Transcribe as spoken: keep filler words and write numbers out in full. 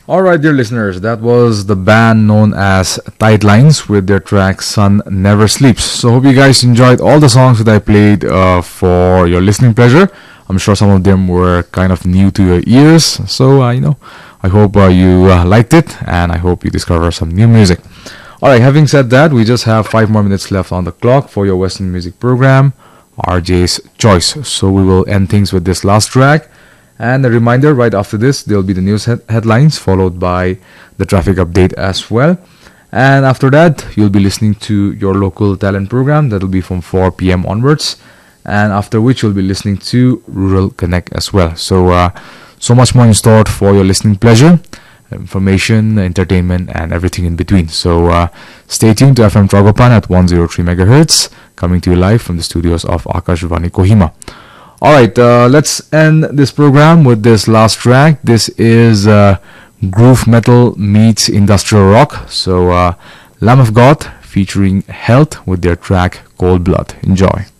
Alright, dear listeners, that was the band known as Tight Lines with their track Sun Never Sleeps. So, hope you guys enjoyed all the songs that I played uh, for your listening pleasure. I'm sure some of them were kind of new to your ears. So, uh, you know, I hope uh, you uh, liked it, and I hope you discover some new music. Alright, having said that, we just have five more minutes left on the clock for your Western music program, R J's Choice. So, we will end things with this last track. And a reminder, right after this, there will be the news head- headlines, followed by the traffic update as well. And after that, you'll be listening to your local talent program. That will be from four p.m. onwards. And after which, you'll be listening to Rural Connect as well. So, uh, so much more in store for your listening pleasure, information, entertainment, and everything in between. So, uh, stay tuned to F M Tragopan at one oh three megahertz, coming to you live from the studios of Akashvani Kohima. Alright, uh, let's end this program with this last track. This is uh, groove metal meets industrial rock. So, uh, Lamb of God featuring Health with their track Cold Blood. Enjoy.